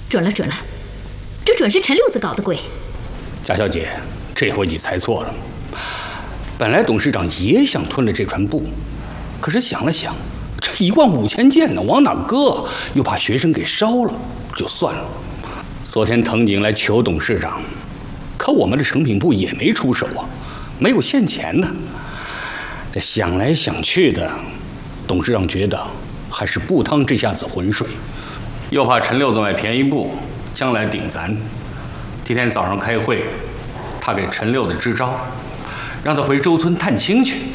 准了，这准是陈六子搞的鬼。 贾小姐，这回你猜错了。本来董事长也想吞了这船布，可是想了想，这15000件呢，往哪搁？又怕学生给烧了，就算了。昨天藤井来求董事长，可我们的成品部也没出手啊，没有现钱呢。这想来想去的，董事长觉得还是不趟这下子浑水，又怕陈六子买便宜布，将来顶咱。今天早上开会，他给陈六子支招，让他回周村探亲去。